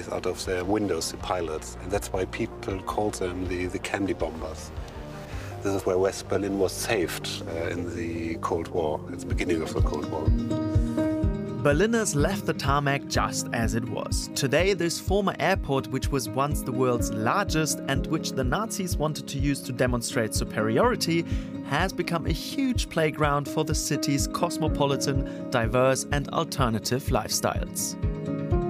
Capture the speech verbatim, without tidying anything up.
candies out of their windows, the pilots. And that's why people called them the, the candy bombers. This is where West Berlin was saved uh, in the Cold War, at the beginning of the Cold War. Berliners left the tarmac just as it was. Today, this former airport, which was once the world's largest and which the Nazis wanted to use to demonstrate superiority, has become a huge playground for the city's cosmopolitan, diverse and alternative lifestyles.